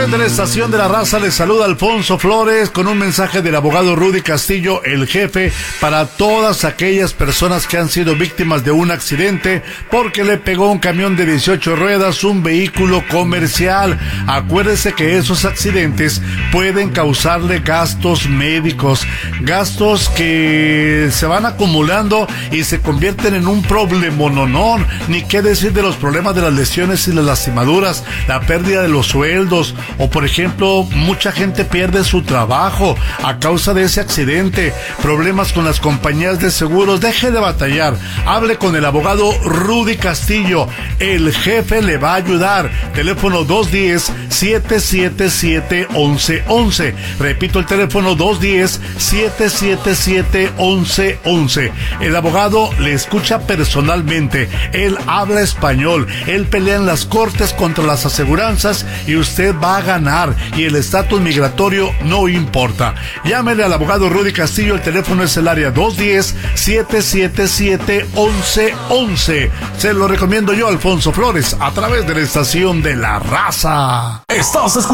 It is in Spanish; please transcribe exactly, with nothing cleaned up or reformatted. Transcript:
través de la estación de la raza les saluda Alfonso Flores con un mensaje del abogado Rudy Castillo, el jefe, para todas aquellas personas que han sido víctimas de un accidente porque le pegó un camión de dieciocho ruedas, un vehículo comercial. Acuérdese que esos accidentes pueden causarle gastos médicos, gastos que se van acumulando y se convierten en un problemononón. Ni qué decir de los problemas de las lesiones y las lastimaduras, la pérdida de los sueldos, o por ejemplo, mucha gente pierde su trabajo a causa de ese accidente, problemas con las compañías de seguros. Deje de batallar, hable con el abogado Rudy Castillo, el jefe le va a ayudar. Teléfono dos uno cero, siete siete siete, once once. Repito el teléfono dos uno cero, siete siete siete, once once. El abogado le escucha personalmente, él habla español, él pelea en las cortes contra las aseguranzas y usted va a ganar, y el estatus migratorio no importa. Llámele al abogado Rudy Castillo, el teléfono es el área dos uno cero, siete siete siete, once once. Se lo recomiendo yo, Alfonso Flores, a través de la estación de la raza. Estás escuchando